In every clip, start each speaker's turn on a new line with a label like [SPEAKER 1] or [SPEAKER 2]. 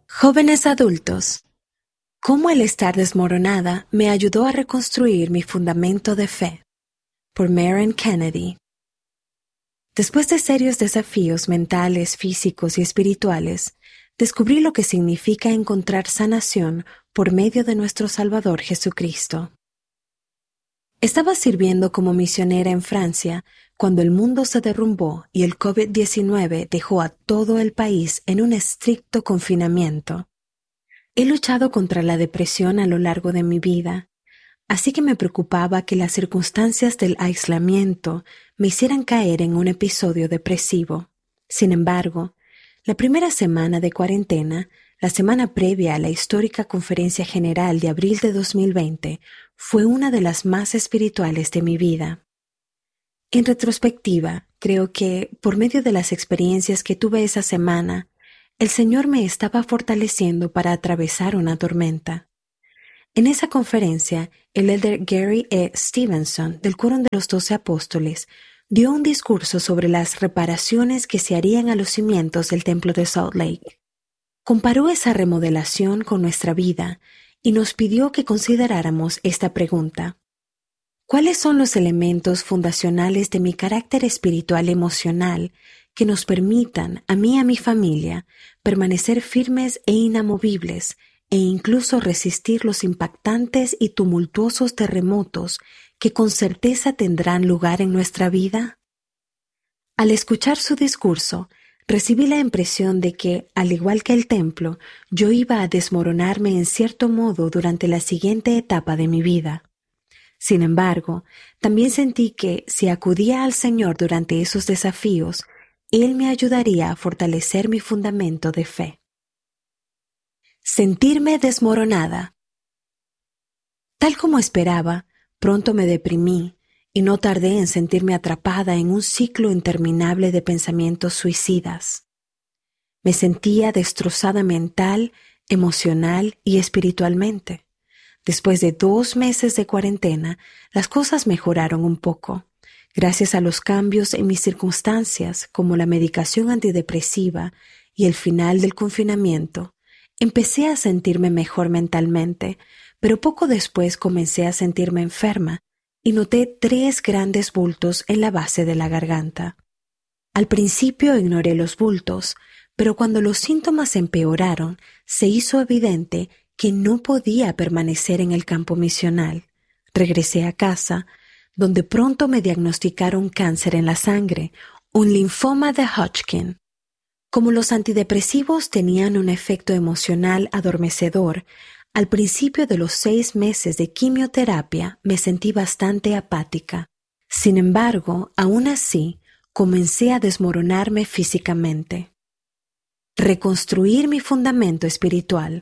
[SPEAKER 1] Jóvenes adultos, ¿cómo el estar desmoronada me ayudó a reconstruir mi fundamento de fe? Por Maren Kennedy. Después de serios desafíos mentales, físicos y espirituales, descubrí lo que significa encontrar sanación por medio de nuestro Salvador Jesucristo. Estaba sirviendo como misionera en Francia cuando el mundo se derrumbó y el COVID-19 dejó a todo el país en un estricto confinamiento. He luchado contra la depresión a lo largo de mi vida, así que me preocupaba que las circunstancias del aislamiento me hicieran caer en un episodio depresivo. Sin embargo, la primera semana de cuarentena, la semana previa a la histórica Conferencia General de abril de 2020, fue una de las más espirituales de mi vida. En retrospectiva, creo que, por medio de las experiencias que tuve esa semana, el Señor me estaba fortaleciendo para atravesar una tormenta. En esa conferencia, el elder Gary E. Stevenson, del Quórum de los 12 Apóstoles, dio un discurso sobre las reparaciones que se harían a los cimientos del templo de Salt Lake. Comparó esa remodelación con nuestra vida y nos pidió que consideráramos esta pregunta: ¿cuáles son los elementos fundacionales de mi carácter espiritual emocional que nos permitan, a mí y a mi familia, permanecer firmes e inamovibles e incluso resistir los impactantes y tumultuosos terremotos que con certeza tendrán lugar en nuestra vida? Al escuchar su discurso, recibí la impresión de que, al igual que el templo, yo iba a desmoronarme en cierto modo durante la siguiente etapa de mi vida. Sin embargo, también sentí que, si acudía al Señor durante esos desafíos, Él me ayudaría a fortalecer mi fundamento de fe. Sentirme desmoronada. Tal como esperaba, pronto me deprimí y no tardé en sentirme atrapada en un ciclo interminable de pensamientos suicidas. Me sentía destrozada mental, emocional y espiritualmente. Después de 2 meses de cuarentena, las cosas mejoraron un poco. Gracias a los cambios en mis circunstancias, como la medicación antidepresiva y el final del confinamiento, empecé a sentirme mejor mentalmente, pero poco después comencé a sentirme enferma y noté 3 grandes bultos en la base de la garganta. Al principio ignoré los bultos, pero cuando los síntomas empeoraron, se hizo evidente que no podía permanecer en el campo misional. Regresé a casa, donde pronto me diagnosticaron cáncer en la sangre, un linfoma de Hodgkin. Como los antidepresivos tenían un efecto emocional adormecedor, al principio de los 6 meses de quimioterapia me sentí bastante apática. Sin embargo, aún así, comencé a desmoronarme físicamente. Reconstruir mi fundamento espiritual.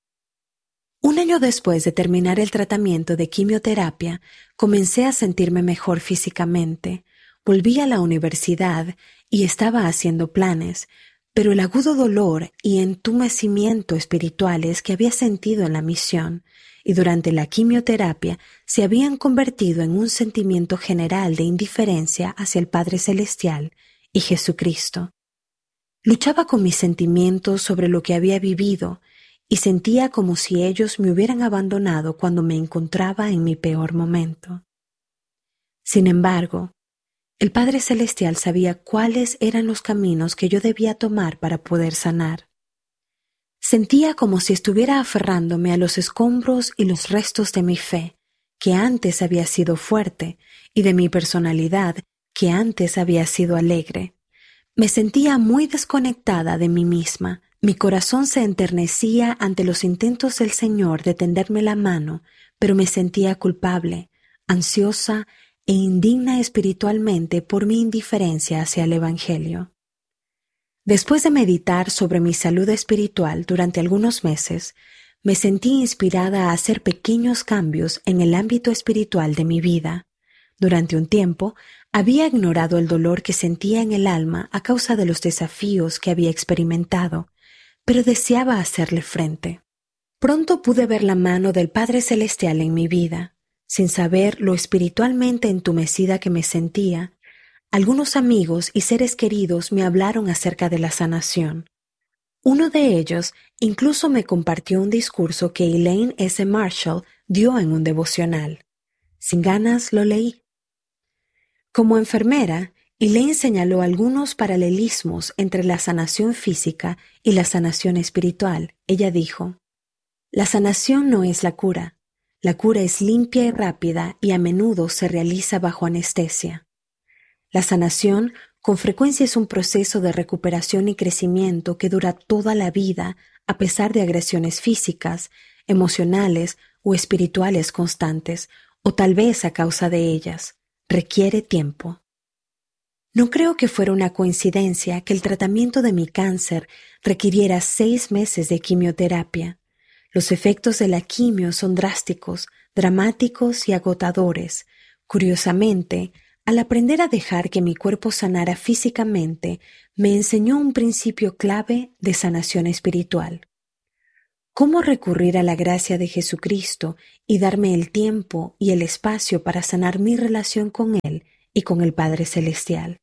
[SPEAKER 1] 1 año después de terminar el tratamiento de quimioterapia, comencé a sentirme mejor físicamente. Volví a la universidad y estaba haciendo planes, pero el agudo dolor y entumecimiento espirituales que había sentido en la misión y durante la quimioterapia se habían convertido en un sentimiento general de indiferencia hacia el Padre Celestial y Jesucristo. Luchaba con mis sentimientos sobre lo que había vivido y sentía como si ellos me hubieran abandonado cuando me encontraba en mi peor momento. Sin embargo, el Padre Celestial sabía cuáles eran los caminos que yo debía tomar para poder sanar. Sentía como si estuviera aferrándome a los escombros y los restos de mi fe, que antes había sido fuerte, y de mi personalidad, que antes había sido alegre. Me sentía muy desconectada de mí misma. Mi corazón se enternecía ante los intentos del Señor de tenderme la mano, pero me sentía culpable, ansiosa e indigna espiritualmente por mi indiferencia hacia el Evangelio. Después de meditar sobre mi salud espiritual durante algunos meses, me sentí inspirada a hacer pequeños cambios en el ámbito espiritual de mi vida. Durante un tiempo, había ignorado el dolor que sentía en el alma a causa de los desafíos que había experimentado, pero deseaba hacerle frente. Pronto pude ver la mano del Padre Celestial en mi vida. Sin saber lo espiritualmente entumecida que me sentía, algunos amigos y seres queridos me hablaron acerca de la sanación. Uno de ellos incluso me compartió un discurso que Elaine S. Marshall dio en un devocional. Sin ganas lo leí. Como enfermera, Elaine señaló algunos paralelismos entre la sanación física y la sanación espiritual. Ella dijo: la sanación no es la cura. La cura es limpia y rápida y a menudo se realiza bajo anestesia. La sanación con frecuencia es un proceso de recuperación y crecimiento que dura toda la vida a pesar de agresiones físicas, emocionales o espirituales constantes, o tal vez a causa de ellas. Requiere tiempo. No creo que fuera una coincidencia que el tratamiento de mi cáncer requiriera 6 meses de quimioterapia. Los efectos de la quimio son drásticos, dramáticos y agotadores. Curiosamente, al aprender a dejar que mi cuerpo sanara físicamente, me enseñó un principio clave de sanación espiritual. ¿Cómo recurrir a la gracia de Jesucristo y darme el tiempo y el espacio para sanar mi relación con Él y con el Padre Celestial?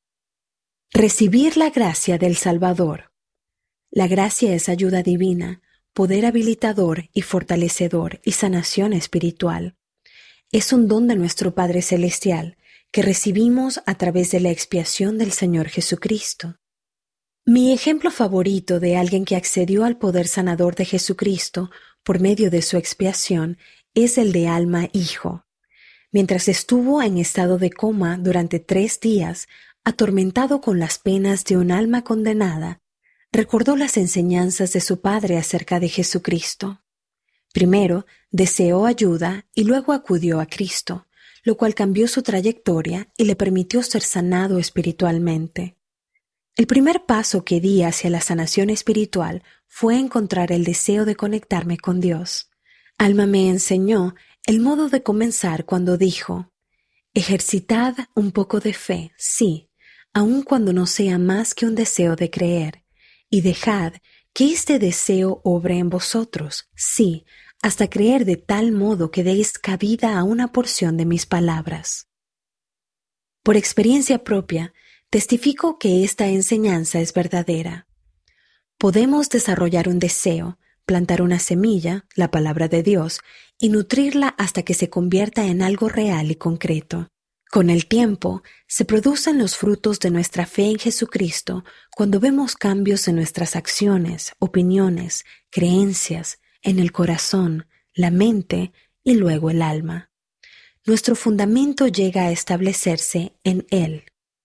[SPEAKER 1] Recibir la gracia del Salvador. La gracia es ayuda divina, poder habilitador y fortalecedor y sanación espiritual. Es un don de nuestro Padre Celestial que recibimos a través de la expiación del Señor Jesucristo. Mi ejemplo favorito de alguien que accedió al poder sanador de Jesucristo por medio de su expiación es el de Alma Hijo. Mientras estuvo en estado de coma durante 3 días, atormentado con las penas de un alma condenada, recordó las enseñanzas de su padre acerca de Jesucristo. Primero, deseó ayuda y luego acudió a Cristo, lo cual cambió su trayectoria y le permitió ser sanado espiritualmente. El primer paso que di hacia la sanación espiritual fue encontrar el deseo de conectarme con Dios. Alma me enseñó el modo de comenzar cuando dijo: ejercitad un poco de fe, sí, aun cuando no sea más que un deseo de creer, y dejad que este deseo obre en vosotros, sí, hasta creer de tal modo que deis cabida a una porción de mis palabras. Por experiencia propia, testifico que esta enseñanza es verdadera. Podemos desarrollar un deseo, plantar una semilla, la palabra de Dios, y nutrirla hasta que se convierta en algo real y concreto. Con el tiempo, se producen los frutos de nuestra fe en Jesucristo cuando vemos cambios en nuestras acciones, opiniones, creencias, en el corazón, la mente y luego el alma. Nuestro fundamento llega a establecerse en Él.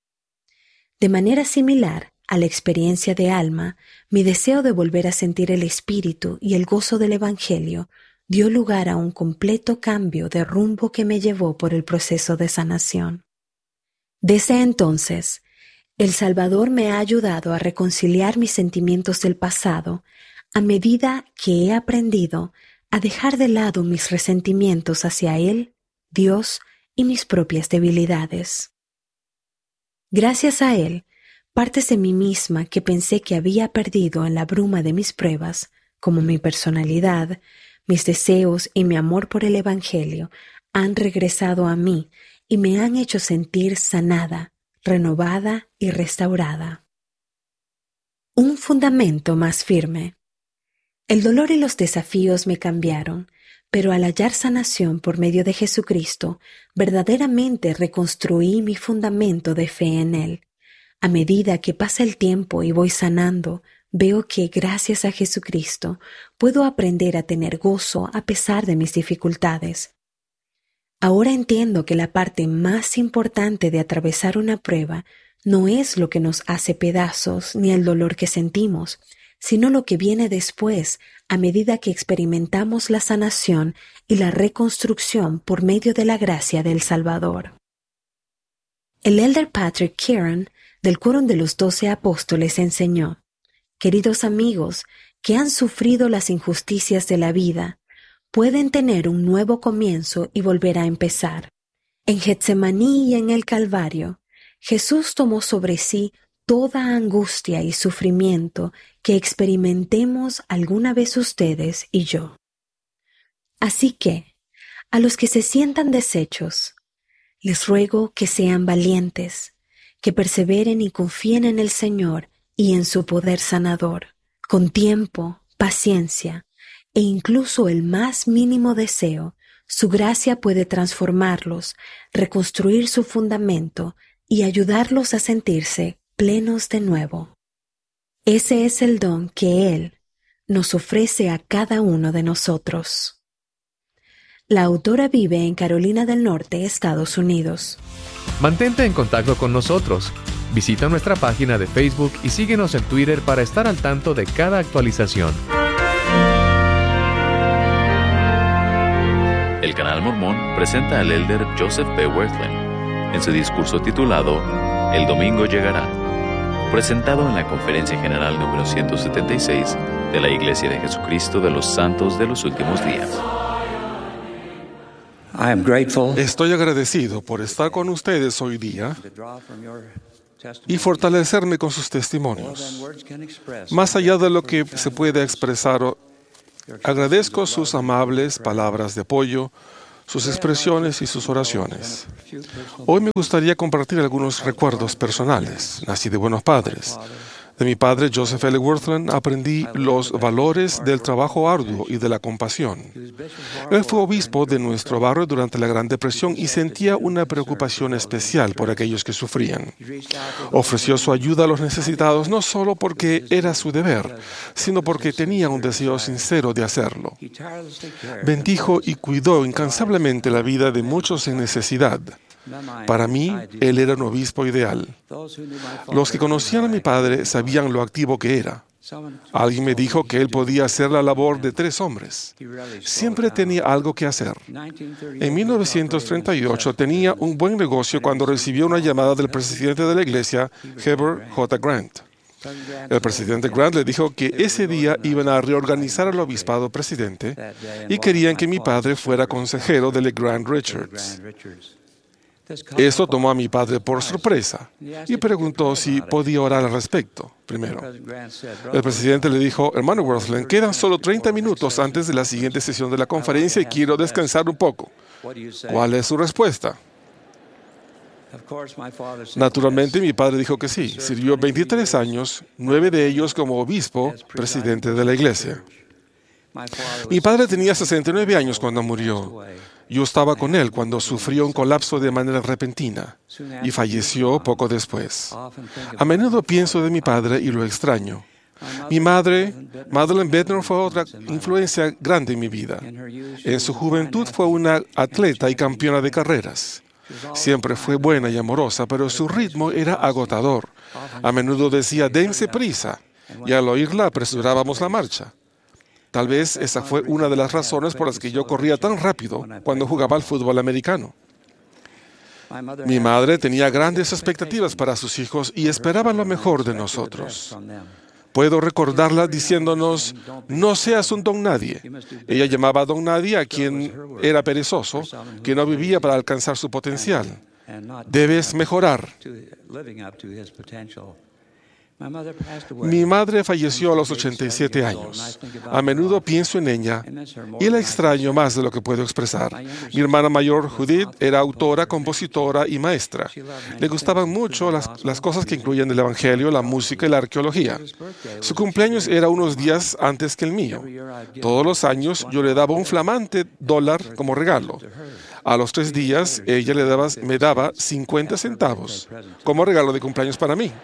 [SPEAKER 1] De manera similar a la experiencia de Alma, mi deseo de volver a sentir el Espíritu y el gozo del Evangelio dio lugar a un completo cambio de rumbo que me llevó por el proceso de sanación. Desde entonces, el Salvador me ha ayudado a reconciliar mis sentimientos del pasado a medida que he aprendido a dejar de lado mis resentimientos hacia Él, Dios y mis propias debilidades. Gracias a Él, partes de mí misma que pensé que había perdido en la bruma de mis pruebas, como mi personalidad, mis deseos y mi amor por el Evangelio, han regresado a mí y me han hecho sentir sanada, renovada y restaurada. Un fundamento más firme. El dolor y los desafíos me cambiaron, pero al hallar sanación por medio de Jesucristo, verdaderamente reconstruí mi fundamento de fe en Él. A medida que pasa el tiempo y voy sanando, veo que, gracias a Jesucristo, puedo aprender a tener gozo a pesar de mis dificultades. Ahora entiendo que la parte más importante de atravesar una prueba no es lo que nos hace pedazos ni el dolor que sentimos, sino lo que viene después a medida que experimentamos la sanación y la reconstrucción por medio de la gracia del Salvador. El elder Patrick Kieran, del Quórum de los 12 Apóstoles, enseñó: queridos amigos que han sufrido las injusticias de la vida, pueden tener un nuevo comienzo y volver a empezar. En Getsemaní y en el Calvario, Jesús tomó sobre sí toda angustia y sufrimiento que experimentemos alguna vez ustedes y yo. Así que, a los que se sientan deshechos, les ruego que sean valientes, que perseveren y confíen en el Señor y en su poder sanador. Con tiempo, paciencia e incluso el más mínimo deseo, su gracia puede transformarlos, reconstruir su fundamento y ayudarlos a sentirse plenos de nuevo. Ese es el don que Él nos ofrece a cada uno de nosotros. La autora vive en Carolina del Norte, Estados Unidos.
[SPEAKER 2] Mantente en contacto con nosotros. Visita nuestra página de Facebook y síguenos en Twitter para estar al tanto de cada actualización.
[SPEAKER 3] El Canal Mormón presenta al elder Joseph P. Wirthlin en su discurso titulado El Domingo Llegará, presentado en la Conferencia General número 176 de la Iglesia de Jesucristo de los Santos de los Últimos Días.
[SPEAKER 4] Estoy agradecido por estar con ustedes hoy día y fortalecerme con sus testimonios. Más allá de lo que se puede expresar, agradezco sus amables palabras de apoyo, sus expresiones y sus oraciones. Hoy me gustaría compartir algunos recuerdos personales. Nací de buenos padres. De mi padre, Joseph L. Wirthlin, aprendí los valores del trabajo arduo y de la compasión. Él fue obispo de nuestro barrio durante la Gran Depresión y sentía una preocupación especial por aquellos que sufrían. Ofreció su ayuda a los necesitados no solo porque era su deber, sino porque tenía un deseo sincero de hacerlo. Bendijo y cuidó incansablemente la vida de muchos en necesidad. Para mí, él era un obispo ideal. Los que conocían a mi padre sabían lo activo que era. Alguien me dijo que él podía hacer la labor de 3 hombres. Siempre tenía algo que hacer. En 1938 tenía un buen negocio cuando recibió una llamada del presidente de la iglesia, Heber J. Grant. El presidente Grant le dijo que ese día iban a reorganizar el obispado presidente y querían que mi padre fuera consejero de Grant Richards. Esto tomó a mi padre por sorpresa y preguntó si podía orar al respecto primero. El presidente le dijo: hermano Wirthlin, quedan solo 30 minutos antes de la siguiente sesión de la conferencia y quiero descansar un poco. ¿Cuál es su respuesta? Naturalmente, mi padre dijo que sí. Sirvió 23 años, 9 de ellos como obispo, presidente de la iglesia. Mi padre tenía 69 años cuando murió. Yo estaba con él cuando sufrió un colapso de manera repentina y falleció poco después. A menudo pienso de mi padre y lo extraño. Mi madre, Madeleine Bednar, fue otra influencia grande en mi vida. En su juventud fue una atleta y campeona de carreras. Siempre fue buena y amorosa, pero su ritmo era agotador. A menudo decía: dense prisa, y al oírla apresurábamos la marcha. Tal vez esa fue una de las razones por las que yo corría tan rápido cuando jugaba al fútbol americano. Mi madre tenía grandes expectativas para sus hijos y esperaba lo mejor de nosotros. Puedo recordarla diciéndonos: no seas un don nadie. Ella llamaba don nadie a quien era perezoso, que no vivía para alcanzar su potencial. Debes mejorar. Mi madre falleció a los 87 años. A menudo pienso en ella y la extraño más de lo que puedo expresar. Mi hermana mayor, Judith, era autora, compositora y maestra. Le gustaban mucho las cosas que incluyen el evangelio, la música y la arqueología. Su cumpleaños era unos días antes que el mío. Todos los años yo le daba un flamante $1 como regalo. A los 3 días ella me daba 50 centavos como regalo de cumpleaños para mí.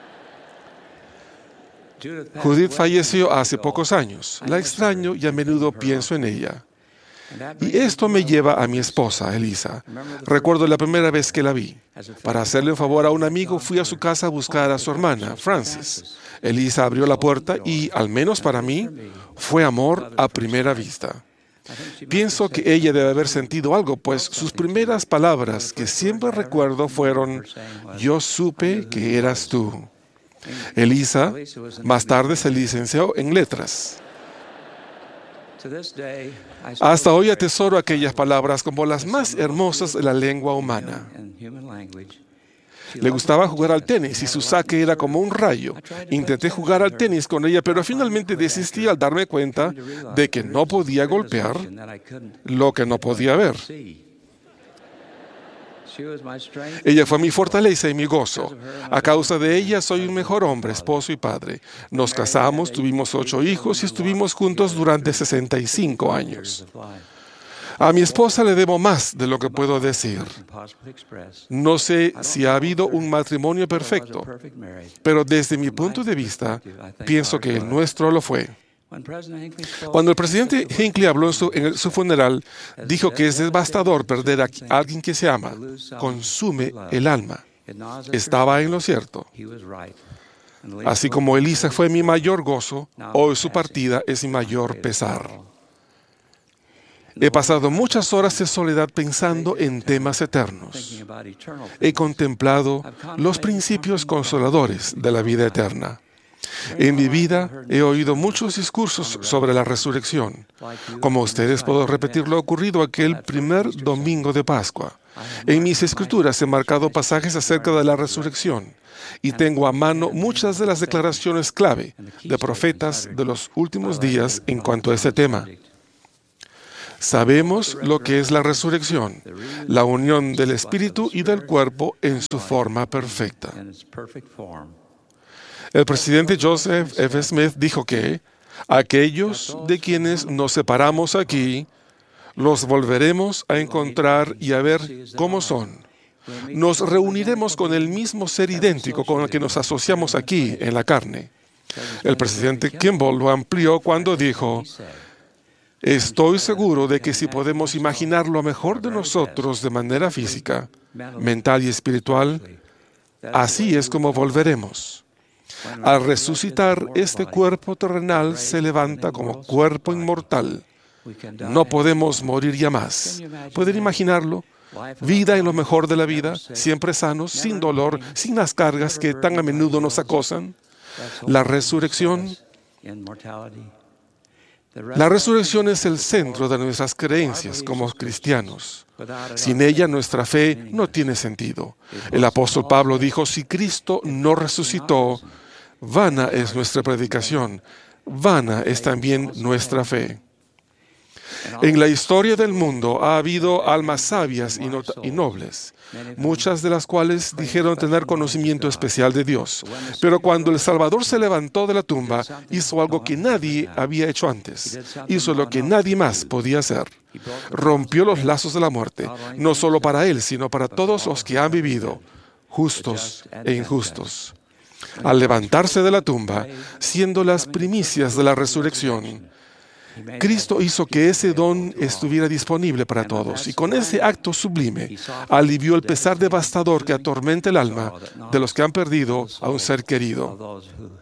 [SPEAKER 4] Judith falleció hace pocos años. La extraño y a menudo pienso en ella. Y esto me lleva a mi esposa, Elisa. Recuerdo la primera vez que la vi. Para hacerle un favor a un amigo, fui a su casa a buscar a su hermana, Frances. Elisa abrió la puerta y, al menos para mí, fue amor a primera vista. Pienso que ella debe haber sentido algo, pues sus primeras palabras, que siempre recuerdo, fueron: yo supe que eras tú. Elisa más tarde se licenció en letras. Hasta hoy atesoro aquellas palabras como las más hermosas de la lengua humana. Le gustaba jugar al tenis y su saque era como un rayo. Intenté jugar al tenis con ella, pero finalmente desistí al darme cuenta de que no podía golpear lo que no podía ver. Ella fue mi fortaleza y mi gozo. A causa de ella soy un mejor hombre, esposo y padre. Nos casamos, tuvimos 8 hijos y estuvimos juntos durante 65 años. A mi esposa le debo más de lo que puedo decir. No sé si ha habido un matrimonio perfecto, pero desde mi punto de vista, pienso que el nuestro lo fue. Cuando el presidente Hinckley habló en su funeral, dijo que es devastador perder a alguien que se ama. Consume el alma. Estaba en lo cierto. Así como Elisa fue mi mayor gozo, hoy su partida es mi mayor pesar. He pasado muchas horas de soledad pensando en temas eternos. He contemplado los principios consoladores de la vida eterna. En mi vida he oído muchos discursos sobre la resurrección. Como ustedes, puedo repetir lo ocurrido aquel primer domingo de Pascua. En mis escrituras he marcado pasajes acerca de la resurrección y tengo a mano muchas de las declaraciones clave de profetas de los últimos días en cuanto a este tema. Sabemos lo que es la resurrección, la unión del espíritu y del cuerpo en su forma perfecta. El presidente Joseph F. Smith dijo que aquellos de quienes nos separamos aquí, los volveremos a encontrar y a ver cómo son. Nos reuniremos con el mismo ser idéntico con el que nos asociamos aquí en la carne. El presidente Kimball lo amplió cuando dijo: estoy seguro de que si podemos imaginar lo mejor de nosotros de manera física, mental y espiritual, así es como volveremos. Al resucitar, este cuerpo terrenal se levanta como cuerpo inmortal. No podemos morir ya más. ¿Pueden imaginarlo? Vida en lo mejor de la vida, siempre sanos, sin dolor, sin las cargas que tan a menudo nos acosan. La resurrección es el centro de nuestras creencias como cristianos. Sin ella, nuestra fe no tiene sentido. El apóstol Pablo dijo: si Cristo no resucitó, vana es nuestra predicación, vana es también nuestra fe. En la historia del mundo ha habido almas sabias y nobles, muchas de las cuales dijeron tener conocimiento especial de Dios. Pero cuando el Salvador se levantó de la tumba, hizo algo que nadie había hecho antes. Hizo lo que nadie más podía hacer. Rompió los lazos de la muerte, no solo para él, sino para todos los que han vivido, justos e injustos. Al levantarse de la tumba, siendo las primicias de la resurrección, Cristo hizo que ese don estuviera disponible para todos, y con ese acto sublime alivió el pesar devastador que atormenta el alma de los que han perdido a un ser querido.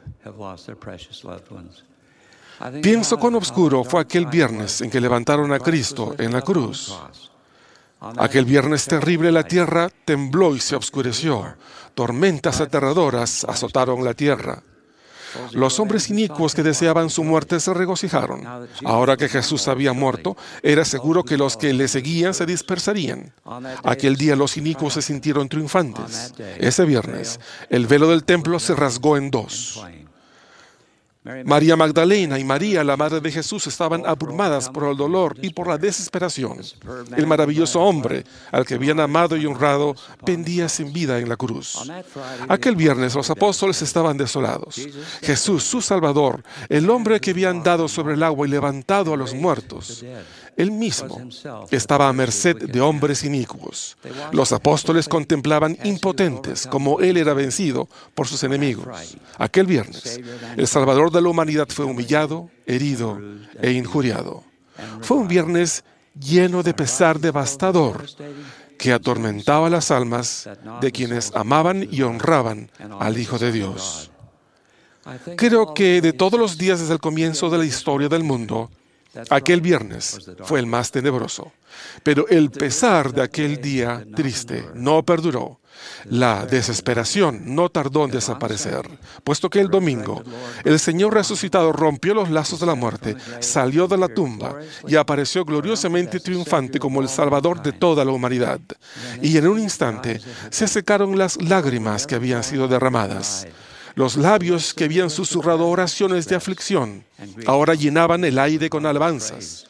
[SPEAKER 4] Pienso cuán oscuro fue aquel viernes en que levantaron a Cristo en la cruz. Aquel viernes terrible la tierra tembló y se oscureció. Tormentas aterradoras azotaron la tierra. Los hombres inicuos que deseaban su muerte se regocijaron. Ahora que Jesús había muerto, era seguro que los que le seguían se dispersarían. Aquel día los inicuos se sintieron triunfantes. Ese viernes, el velo del templo se rasgó en dos. María Magdalena y María, la madre de Jesús, estaban abrumadas por el dolor y por la desesperación. El maravilloso hombre, al que habían amado y honrado, pendía sin vida en la cruz. Aquel viernes los apóstoles estaban desolados. Jesús, su Salvador, el hombre que había andado sobre el agua y levantado a los muertos, él mismo estaba a merced de hombres inicuos. Los apóstoles contemplaban impotentes cómo él era vencido por sus enemigos. Aquel viernes, el Salvador de la humanidad fue humillado, herido e injuriado. Fue un viernes lleno de pesar devastador que atormentaba las almas de quienes amaban y honraban al Hijo de Dios. Creo que de todos los días desde el comienzo de la historia del mundo, aquel viernes fue el más tenebroso. Pero el pesar de aquel día triste no perduró. La desesperación no tardó en desaparecer, puesto que el domingo el Señor resucitado rompió los lazos de la muerte, salió de la tumba y apareció gloriosamente triunfante como el Salvador de toda la humanidad. Y en un instante se secaron las lágrimas que habían sido derramadas. Los labios que habían susurrado oraciones de aflicción ahora llenaban el aire con alabanzas,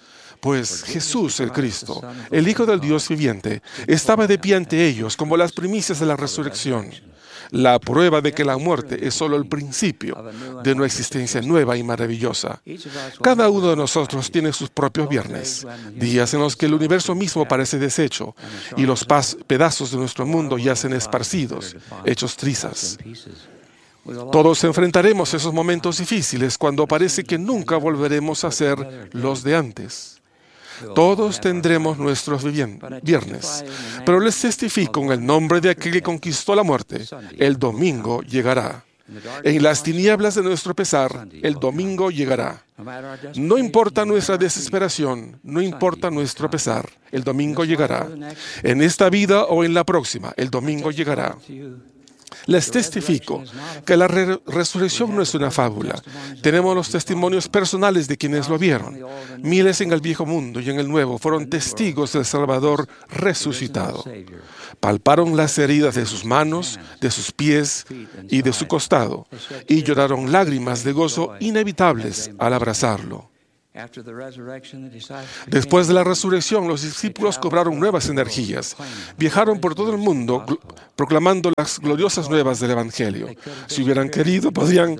[SPEAKER 4] Pues Jesús, el Cristo, el Hijo del Dios viviente, estaba de pie ante ellos como las primicias de la resurrección, la prueba de que la muerte es solo el principio de una existencia nueva y maravillosa. Cada uno de nosotros tiene sus propios viernes, días en los que el universo mismo parece deshecho y los pedazos de nuestro mundo yacen esparcidos, hechos trizas. Todos enfrentaremos esos momentos difíciles cuando parece que nunca volveremos a ser los de antes. Todos tendremos nuestros viernes, pero les testifico en el nombre de aquel que conquistó la muerte, el domingo llegará. En las tinieblas de nuestro pesar, el domingo llegará. No importa nuestra desesperación, no importa nuestro pesar, el domingo llegará. En esta vida o en la próxima, el domingo llegará. Les testifico que la resurrección no es una fábula. Tenemos los testimonios personales de quienes lo vieron. Miles en el viejo mundo y en el nuevo fueron testigos del Salvador resucitado. Palparon las heridas de sus manos, de sus pies y de su costado, y lloraron lágrimas de gozo inevitables al abrazarlo. Después de la resurrección, los discípulos cobraron nuevas energías. Viajaron por todo el mundo proclamando las gloriosas nuevas del Evangelio. Si hubieran querido, podrían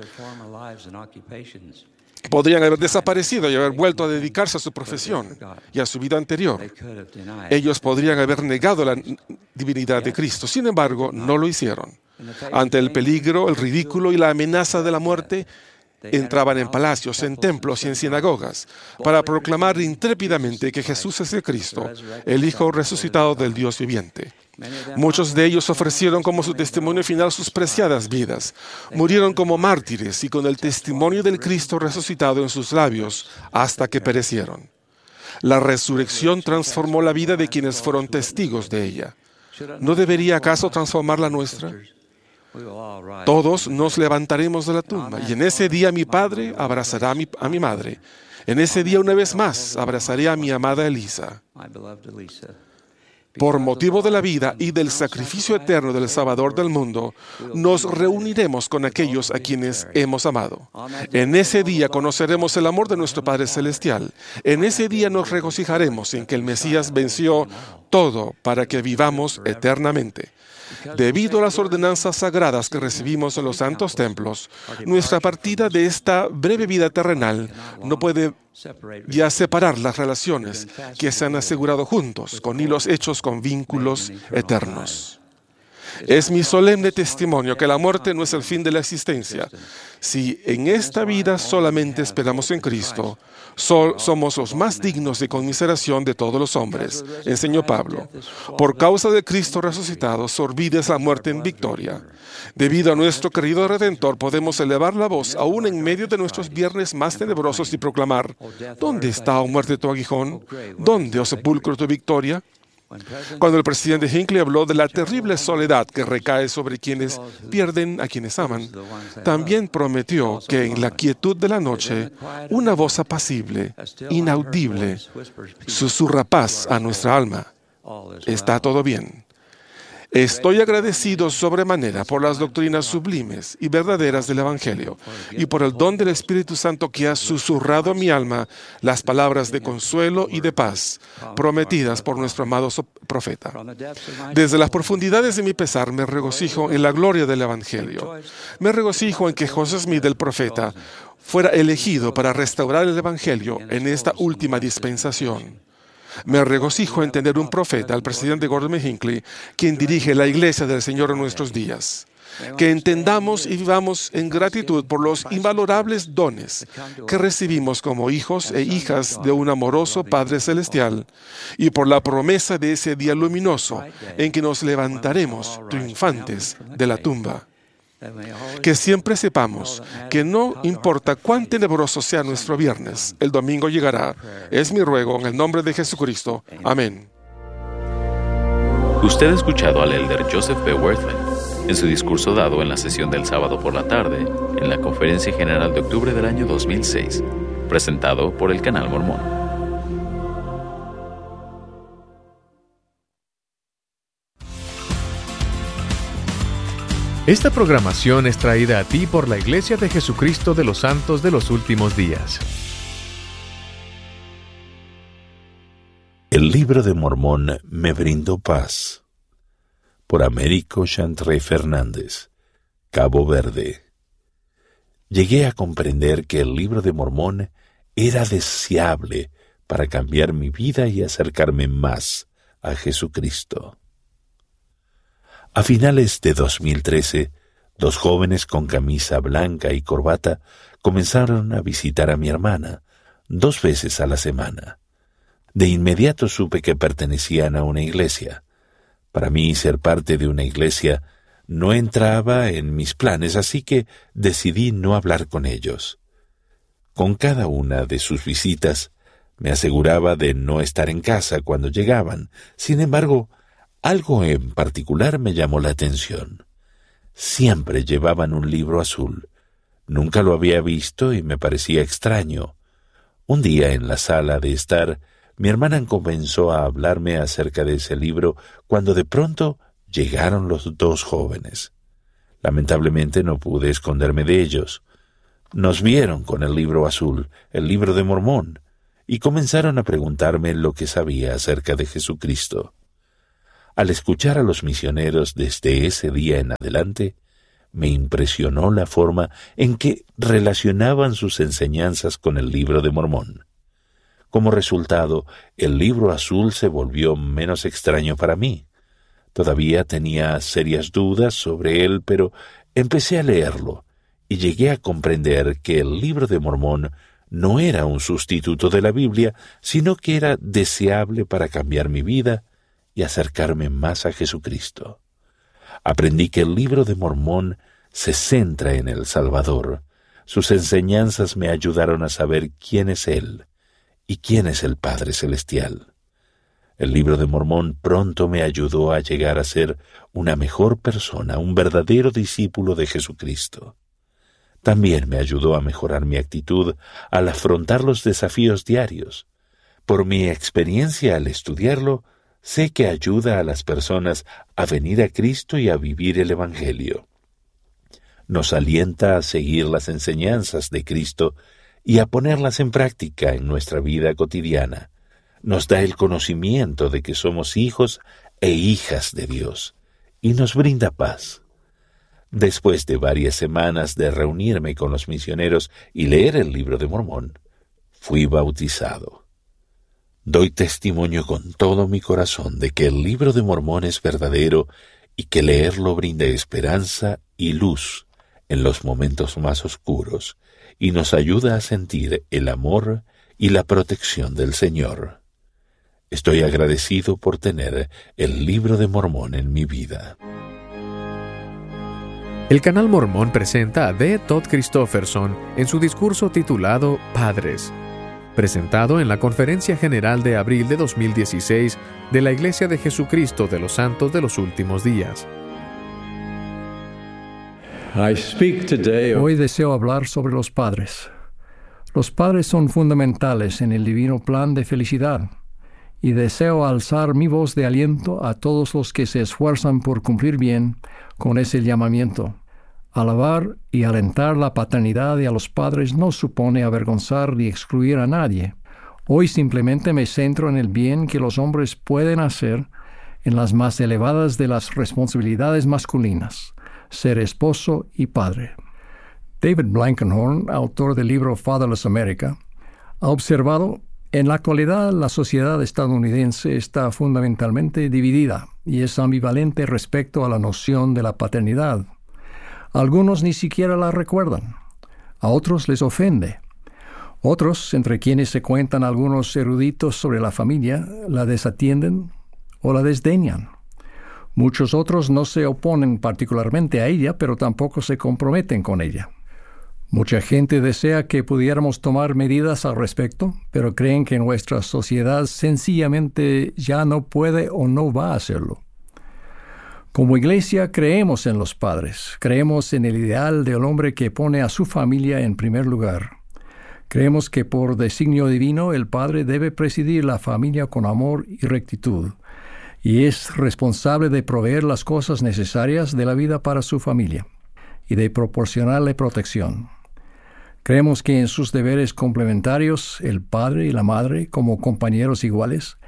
[SPEAKER 4] haber desaparecido y haber vuelto a dedicarse a su profesión y a su vida anterior. Ellos podrían haber negado la divinidad de Cristo. Sin embargo, no lo hicieron. Ante el peligro, el ridículo y la amenaza de la muerte, entraban en palacios, en templos y en sinagogas para proclamar intrépidamente que Jesús es el Cristo, el Hijo resucitado del Dios viviente. Muchos de ellos ofrecieron como su testimonio final sus preciadas vidas. Murieron como mártires y con el testimonio del Cristo resucitado en sus labios hasta que perecieron. La resurrección transformó la vida de quienes fueron testigos de ella. ¿No debería acaso transformar la nuestra? Todos nos levantaremos de la tumba y en ese día mi padre abrazará a mi madre. En ese día una vez más abrazaré a mi amada Elisa. Por motivo de la vida y del sacrificio eterno del Salvador del mundo, nos reuniremos con aquellos a quienes hemos amado. En ese día conoceremos el amor de nuestro Padre Celestial. En ese día nos regocijaremos en que el Mesías venció todo para que vivamos eternamente. Debido a las ordenanzas sagradas que recibimos en los santos templos, nuestra partida de esta breve vida terrenal no puede ya separar las relaciones que se han asegurado juntos con hilos hechos con vínculos eternos. Es mi solemne testimonio que la muerte no es el fin de la existencia. Si en esta vida solamente esperamos en Cristo, somos los más dignos de conmiseración de todos los hombres, enseñó Pablo. Por causa de Cristo resucitado, sorbides la muerte en victoria. Debido a nuestro querido Redentor, podemos elevar la voz aún en medio de nuestros viernes más tenebrosos y proclamar: ¿dónde está, oh muerte, tu aguijón? ¿Dónde, oh sepulcro, tu victoria? Cuando el presidente Hinckley habló de la terrible soledad que recae sobre quienes pierden a quienes aman, también prometió que en la quietud de la noche, una voz apacible, inaudible, susurra paz a nuestra alma. Está todo bien. Estoy agradecido sobremanera por las doctrinas sublimes y verdaderas del Evangelio y por el don del Espíritu Santo que ha susurrado a mi alma las palabras de consuelo y de paz prometidas por nuestro amado profeta. Desde las profundidades de mi pesar me regocijo en la gloria del Evangelio. Me regocijo en que José Smith, el profeta, fuera elegido para restaurar el Evangelio en esta última dispensación. Me regocijo en tener un profeta, el presidente Gordon B. Hinckley, quien dirige la Iglesia del Señor en nuestros días. Que entendamos y vivamos en gratitud por los invalorables dones que recibimos como hijos e hijas de un amoroso Padre Celestial y por la promesa de ese día luminoso en que nos levantaremos triunfantes de la tumba. Que siempre sepamos que no importa cuán tenebroso sea nuestro viernes, el domingo llegará. Es mi ruego en el nombre de Jesucristo. Amén.
[SPEAKER 3] Usted ha escuchado al elder Joseph B. Wirthlin en su discurso dado en la sesión del sábado por la tarde en la Conferencia General de octubre del año 2006, presentado por el Canal Mormón.
[SPEAKER 2] Esta programación es traída a ti por la Iglesia de Jesucristo de los Santos de los Últimos Días.
[SPEAKER 5] El libro de Mormón me brindó paz. Por Américo Chantré Fernández, Cabo Verde. Llegué a comprender que el libro de Mormón era deseable para cambiar mi vida y acercarme más a Jesucristo. A finales de 2013, 2 jóvenes con camisa blanca y corbata comenzaron a visitar a mi hermana 2 veces a la semana. De inmediato supe que pertenecían a una iglesia. Para mí, ser parte de una iglesia no entraba en mis planes, así que decidí no hablar con ellos. Con cada una de sus visitas, me aseguraba de no estar en casa cuando llegaban. Sin embargo, algo en particular me llamó la atención. Siempre llevaban un libro azul. Nunca lo había visto y me parecía extraño. Un día en la sala de estar, mi hermana comenzó a hablarme acerca de ese libro cuando de pronto llegaron los 2 jóvenes. Lamentablemente no pude esconderme de ellos. Nos vieron con el libro azul, el libro de Mormón, y comenzaron a preguntarme lo que sabía acerca de Jesucristo. Al escuchar a los misioneros desde ese día en adelante, me impresionó la forma en que relacionaban sus enseñanzas con el libro de Mormón. Como resultado, el libro azul se volvió menos extraño para mí. Todavía tenía serias dudas sobre él, pero empecé a leerlo y llegué a comprender que el libro de Mormón no era un sustituto de la Biblia, sino que era deseable para cambiar mi vida y acercarme más a Jesucristo. Aprendí que el libro de Mormón se centra en el Salvador. Sus enseñanzas me ayudaron a saber quién es Él y quién es el Padre Celestial. El libro de Mormón pronto me ayudó a llegar a ser una mejor persona, un verdadero discípulo de Jesucristo. También me ayudó a mejorar mi actitud al afrontar los desafíos diarios. Por mi experiencia al estudiarlo, sé que ayuda a las personas a venir a Cristo y a vivir el Evangelio. Nos alienta a seguir las enseñanzas de Cristo y a ponerlas en práctica en nuestra vida cotidiana. Nos da el conocimiento de que somos hijos e hijas de Dios y nos brinda paz. Después de varias semanas de reunirme con los misioneros y leer el libro de Mormón, fui bautizado. Doy testimonio con todo mi corazón de que el libro de Mormón es verdadero y que leerlo brinda esperanza y luz en los momentos más oscuros y nos ayuda a sentir el amor y la protección del Señor. Estoy agradecido por tener el libro de Mormón en mi vida.
[SPEAKER 2] El canal Mormón presenta a D. Todd Christofferson en su discurso titulado Padres, presentado en la Conferencia General de abril de 2016 de la Iglesia de Jesucristo de los Santos de los Últimos Días.
[SPEAKER 6] Hoy deseo hablar sobre los padres. Los padres son fundamentales en el divino plan de felicidad, y deseo alzar mi voz de aliento a todos los que se esfuerzan por cumplir bien con ese llamamiento. Alabar y alentar la paternidad y a los padres no supone avergonzar ni excluir a nadie. Hoy simplemente me centro en el bien que los hombres pueden hacer en las más elevadas de las responsabilidades masculinas, ser esposo y padre. David Blankenhorn, autor del libro Fatherless America, ha observado: en la actualidad la sociedad estadounidense está fundamentalmente dividida y es ambivalente respecto a la noción de la paternidad. Algunos ni siquiera la recuerdan, a otros les ofende. Otros, entre quienes se cuentan algunos eruditos sobre la familia, la desatienden o la desdeñan. Muchos otros no se oponen particularmente a ella, pero tampoco se comprometen con ella. Mucha gente desea que pudiéramos tomar medidas al respecto, pero creen que nuestra sociedad sencillamente ya no puede o no va a hacerlo. Como iglesia creemos en los padres, creemos en el ideal del hombre que pone a su familia en primer lugar. Creemos que por designio divino el padre debe presidir la familia con amor y rectitud, y es responsable de proveer las cosas necesarias de la vida para su familia y de proporcionarle protección. Creemos que en sus deberes complementarios, el padre y la madre, como compañeros iguales,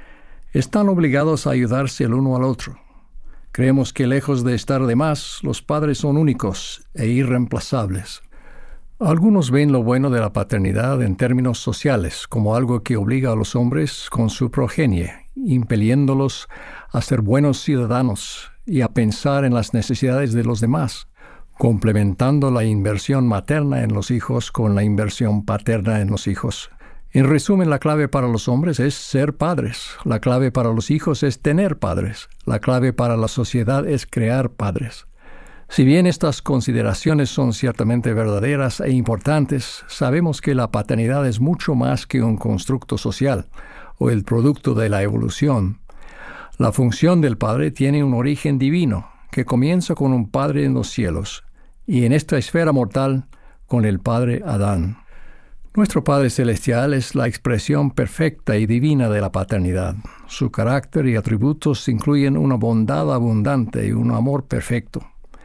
[SPEAKER 6] están obligados a ayudarse el uno al otro. Creemos que lejos de estar de más, los padres son únicos e irreemplazables. Algunos ven lo bueno de la paternidad en términos sociales, como algo que obliga a los hombres con su progenie, impeliéndolos a ser buenos ciudadanos y a pensar en las necesidades de los demás, complementando la inversión materna en los hijos con la inversión paterna en los hijos. En resumen, la clave para los hombres es ser padres. La clave para los hijos es tener padres. La clave para la sociedad es crear padres. Si bien estas consideraciones son ciertamente verdaderas e importantes, sabemos que la paternidad es mucho más que un constructo social o el producto de la evolución. La función del padre tiene un origen divino que comienza con un padre en los cielos y en esta esfera mortal con el padre Adán. Nuestro Padre Celestial es la expresión perfecta y divina de la paternidad. Su carácter y atributos incluyen una bondad abundante y un amor perfecto.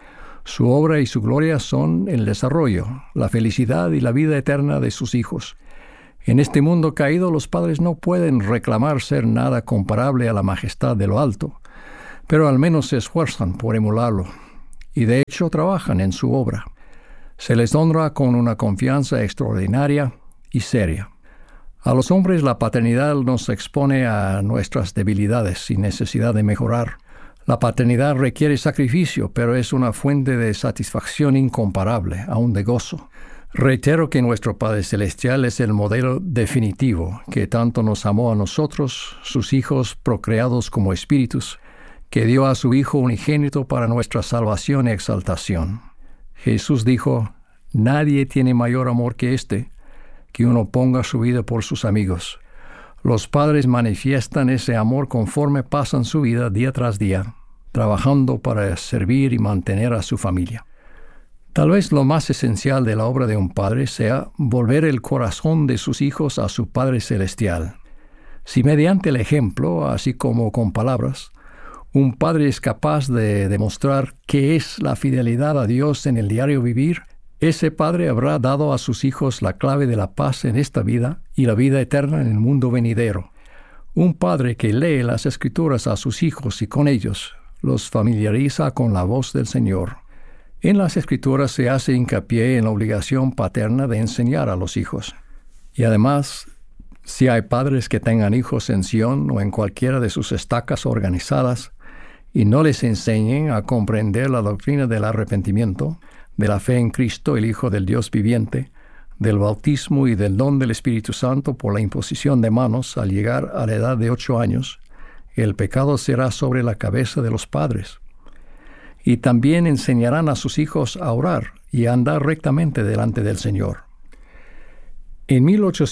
[SPEAKER 6] Su obra y su gloria son el desarrollo, la felicidad y la vida eterna de sus hijos. En este mundo caído, los padres no pueden reclamar ser nada comparable a la majestad de lo alto, pero al menos se esfuerzan por emularlo, y de hecho trabajan en su obra. Se les honra con una confianza extraordinaria y seria. A los hombres la paternidad nos expone a nuestras debilidades sin necesidad de mejorar. La paternidad requiere sacrificio, pero es una fuente de satisfacción incomparable, aún de gozo. Reitero que nuestro Padre Celestial es el modelo definitivo, que tanto nos amó a nosotros, sus hijos procreados como espíritus, que dio a su Hijo unigénito para nuestra salvación y exaltación. Jesús dijo, nadie tiene mayor amor que este, que uno ponga su vida por sus amigos. Los padres manifiestan ese amor conforme pasan su vida día tras día, trabajando para servir y mantener a su familia. Tal vez lo más esencial de la obra de un padre sea volver el corazón de sus hijos a su Padre Celestial. Si mediante el ejemplo, así como con palabras, un padre es capaz de demostrar qué es la fidelidad a Dios en el diario vivir, ese padre habrá dado a sus hijos la clave de la paz en esta vida y la vida eterna en el mundo venidero. Un padre que lee las Escrituras a sus hijos y con ellos los familiariza con la voz del Señor. En las Escrituras se hace hincapié en la obligación paterna de enseñar a los hijos. Y además, si hay padres que tengan hijos en Sion o en cualquiera de sus estacas organizadas, y no les enseñen a comprender la doctrina del arrepentimiento, de la fe en Cristo, el Hijo del Dios viviente, del bautismo y del don del Espíritu Santo por la imposición de manos al llegar a la edad de 8 años, el pecado será sobre la cabeza de los padres. Y también enseñarán a sus hijos a orar y a andar rectamente delante del Señor. En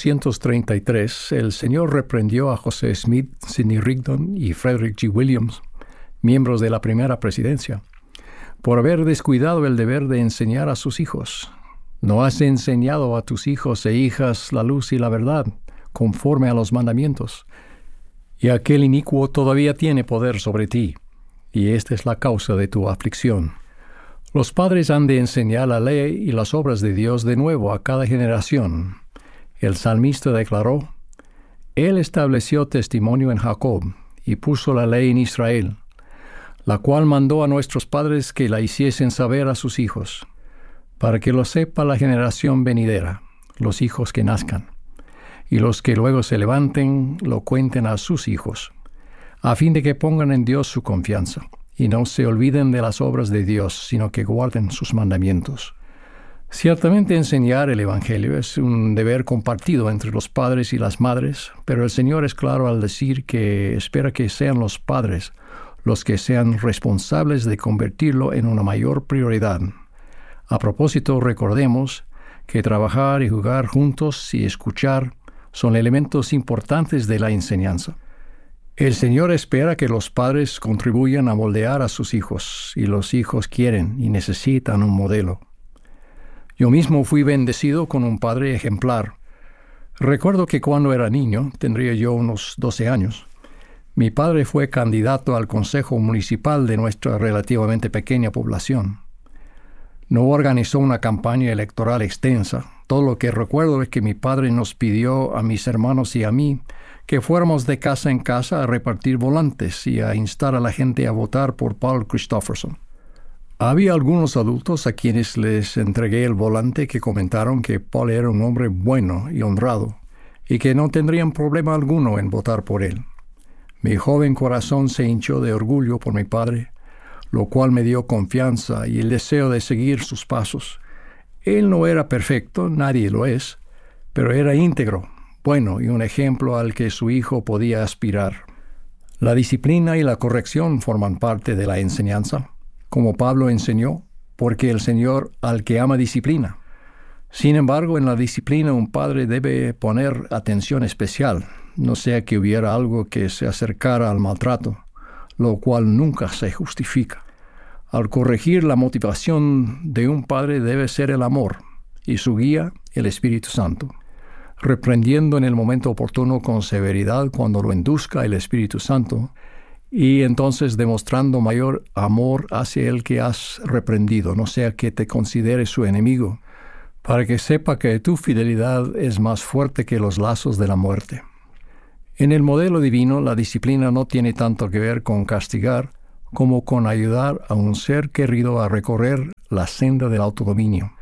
[SPEAKER 6] 1833, el Señor reprendió a José Smith, Sidney Rigdon y Frederick G. Williams, miembros de la primera presidencia, por haber descuidado el deber de enseñar a sus hijos. ¿No has enseñado a tus hijos e hijas la luz y la verdad, conforme a los mandamientos? Y aquel inicuo todavía tiene poder sobre ti, y esta es la causa de tu aflicción. Los padres han de enseñar la ley y las obras de Dios de nuevo a cada generación. El salmista declaró, Él estableció testimonio en Jacob, y puso la ley en Israel, la cual mandó a nuestros padres que la hiciesen saber a sus hijos, para que lo sepa la generación venidera, los hijos que nazcan, y los que luego se levanten lo cuenten a sus hijos, a fin de que pongan en Dios su confianza, y no se olviden de las obras de Dios, sino que guarden sus mandamientos. Ciertamente enseñar el Evangelio es un deber compartido entre los padres y las madres, pero el Señor es claro al decir que espera que sean los padres los que sean responsables de convertirlo en una mayor prioridad. A propósito, recordemos que trabajar y jugar juntos y escuchar son elementos importantes de la enseñanza. El Señor espera que los padres contribuyan a moldear a sus hijos, y los hijos quieren y necesitan un modelo. Yo mismo fui bendecido con un padre ejemplar. Recuerdo que cuando era niño, tendría yo unos 12 años, mi padre fue candidato al consejo municipal de nuestra relativamente pequeña población. No organizó una campaña electoral extensa, Todo lo que recuerdo es que mi padre nos pidió a mis hermanos y a mí que fuéramos de casa en casa a repartir volantes y a instar a la gente a votar por Paul Christofferson. Había algunos adultos a quienes les entregué el volante que comentaron que Paul era un hombre bueno y honrado y que no tendrían problema alguno en votar por él. Mi joven corazón se hinchó de orgullo por mi padre, lo cual me dio confianza y el deseo de seguir sus pasos. Él no era perfecto, nadie lo es, pero era íntegro, bueno y un ejemplo al que su hijo podía aspirar. La disciplina y la corrección forman parte de la enseñanza, como Pablo enseñó, porque el Señor al que ama disciplina. Sin embargo, en la disciplina un padre debe poner atención especial, no sea que hubiera algo que se acercara al maltrato, lo cual nunca se justifica. Al corregir, la motivación de un padre debe ser el amor, y su guía, el Espíritu Santo, reprendiendo en el momento oportuno con severidad cuando lo induzca el Espíritu Santo, y entonces demostrando mayor amor hacia el que has reprendido, no sea que te considere su enemigo, para que sepa que tu fidelidad es más fuerte que los lazos de la muerte. En el modelo divino, la disciplina no tiene tanto que ver con castigar como con ayudar a un ser querido a recorrer la senda del autodominio.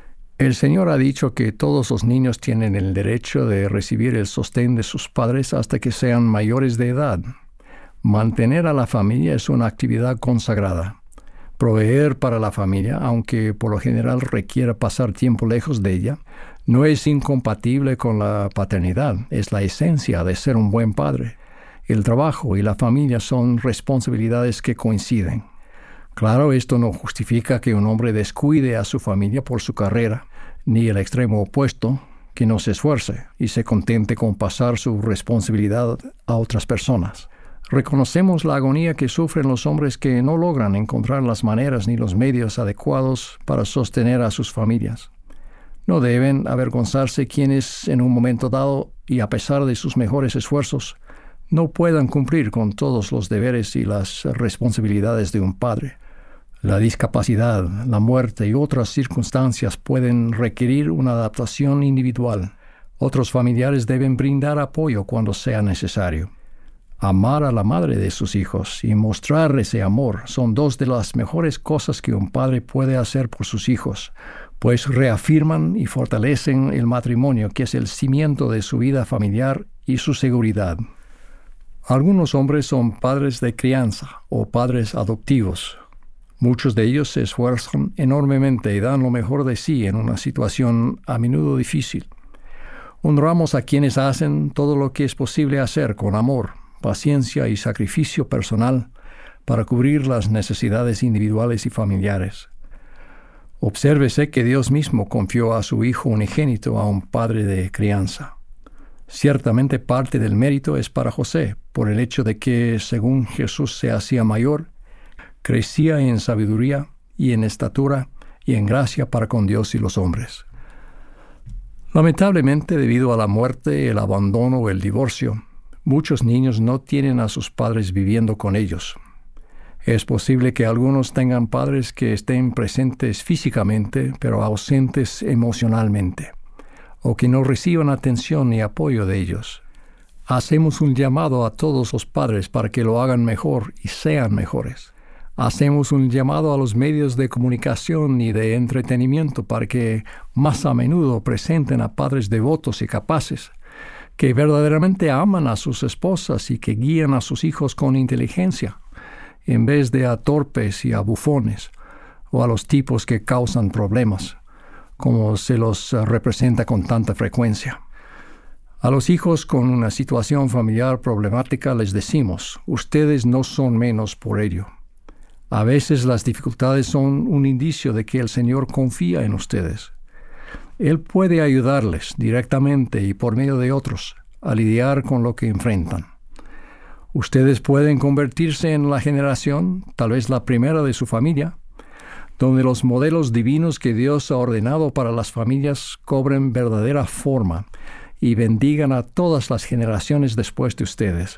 [SPEAKER 6] El Señor ha dicho que todos los niños tienen el derecho de recibir el sostén de sus padres hasta que sean mayores de edad. Mantener a la familia es una actividad consagrada. Proveer para la familia, aunque por lo general requiera pasar tiempo lejos de ella, no es incompatible con la paternidad, es la esencia de ser un buen padre. El trabajo y la familia son responsabilidades que coinciden. Claro, esto no justifica que un hombre descuide a su familia por su carrera, ni el extremo opuesto, que no se esfuerce y se contente con pasar su responsabilidad a otras personas. Reconocemos la agonía que sufren los hombres que no logran encontrar las maneras ni los medios adecuados para sostener a sus familias. No deben avergonzarse quienes en un momento dado y a pesar de sus mejores esfuerzos no puedan cumplir con todos los deberes y las responsabilidades de un padre. La discapacidad, la muerte y otras circunstancias pueden requerir una adaptación individual. Otros familiares deben brindar apoyo cuando sea necesario. Amar a la madre de sus hijos y mostrar ese amor son dos de las mejores cosas que un padre puede hacer por sus hijos, pues reafirman y fortalecen el matrimonio, que es el cimiento de su vida familiar y su seguridad. Algunos hombres son padres de crianza o padres adoptivos. Muchos de ellos se esfuerzan enormemente y dan lo mejor de sí en una situación a menudo difícil. Honramos a quienes hacen todo lo que es posible hacer con amor, paciencia y sacrificio personal para cubrir las necesidades individuales y familiares. Obsérvese que Dios mismo confió a su Hijo unigénito a un padre de crianza. Ciertamente parte del mérito es para José, por el hecho de que, según Jesús se hacía mayor, crecía en sabiduría y en estatura y en gracia para con Dios y los hombres. Lamentablemente, debido a la muerte, el abandono o el divorcio, muchos niños no tienen a sus padres viviendo con ellos. Es posible que algunos tengan padres que estén presentes físicamente, pero ausentes emocionalmente, o que no reciban atención ni apoyo de ellos. Hacemos un llamado a todos los padres para que lo hagan mejor y sean mejores. Hacemos un llamado a los medios de comunicación y de entretenimiento para que más a menudo presenten a padres devotos y capaces, que verdaderamente aman a sus esposas y que guían a sus hijos con inteligencia, en vez de a torpes y a bufones, o a los tipos que causan problemas, como se los representa con tanta frecuencia. A los hijos con una situación familiar problemática les decimos, ustedes no son menos por ello. A veces las dificultades son un indicio de que el Señor confía en ustedes. Él puede ayudarles directamente y por medio de otros a lidiar con lo que enfrentan. Ustedes pueden convertirse en la generación, tal vez la primera de su familia, donde los modelos divinos que Dios ha ordenado para las familias cobren verdadera forma y bendigan a todas las generaciones después de ustedes.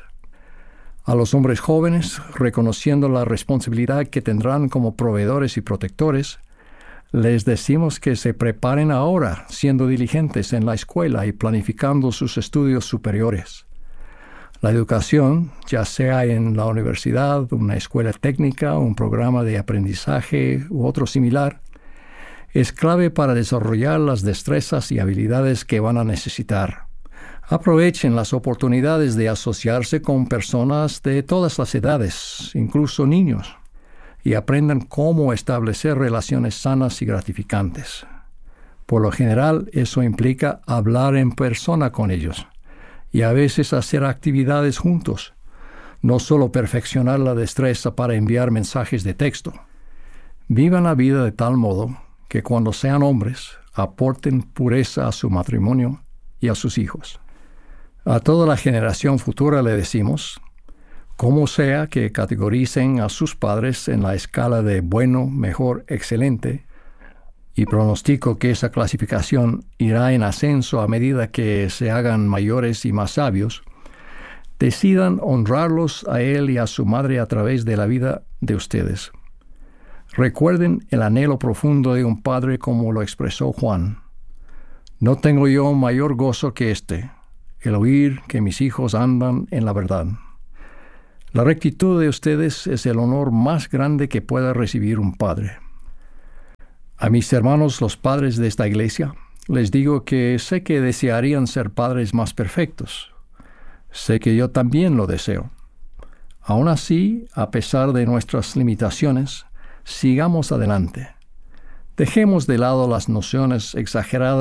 [SPEAKER 6] A los hombres jóvenes, reconociendo la responsabilidad que tendrán como proveedores y protectores, Les decimos que se preparen ahora, siendo diligentes en la escuela y planificando sus estudios superiores. La educación, ya sea en la universidad, una escuela técnica, un programa de aprendizaje u otro similar, es clave para desarrollar las destrezas y habilidades que van a necesitar. Aprovechen las oportunidades de asociarse con personas de todas las edades, incluso niños, y aprendan cómo establecer relaciones sanas y gratificantes. Por lo general, eso implica hablar en persona con ellos y a veces hacer actividades juntos, no solo perfeccionar la destreza para enviar mensajes de texto. Vivan la vida de tal modo que cuando sean hombres, aporten pureza a su matrimonio y a sus hijos. A toda la generación futura le decimos, como sea que categoricen a sus padres en la escala de bueno, mejor, excelente, y pronostico que esa clasificación irá en ascenso a medida que se hagan mayores y más sabios, decidan honrarlos a él y a su madre a través de la vida de ustedes. Recuerden el anhelo profundo de un padre como lo expresó Juan. No tengo yo mayor gozo que este, el oír que mis hijos andan en la verdad. La rectitud de ustedes es el honor más grande que pueda recibir un padre. A mis hermanos, los padres de esta iglesia, les digo que sé que desearían ser padres más perfectos. Sé que yo también lo deseo. Aún así, a pesar de nuestras limitaciones, sigamos adelante. Dejemos de lado las nociones exageradas